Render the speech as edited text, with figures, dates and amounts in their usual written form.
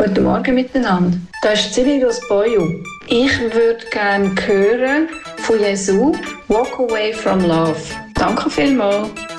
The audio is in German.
Guten Morgen miteinander. Das ist Silvia aus Boyu. Ich würde gerne hören von Jesu «Walk Away from Love». Danke vielmals.